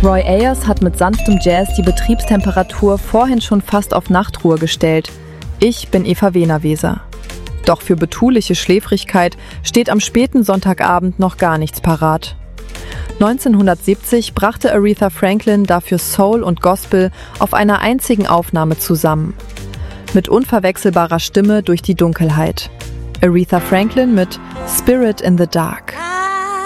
Roy Ayers hat mit sanftem Jazz die Betriebstemperatur vorhin schon fast auf Nachtruhe gestellt. Ich bin Eva Wehner-Weser. Doch für betuliche Schläfrigkeit steht am späten Sonntagabend noch gar nichts parat. 1970 brachte Aretha Franklin dafür Soul und Gospel auf einer einzigen Aufnahme zusammen. Mit unverwechselbarer Stimme durch die Dunkelheit. Aretha Franklin mit Spirit in the Dark.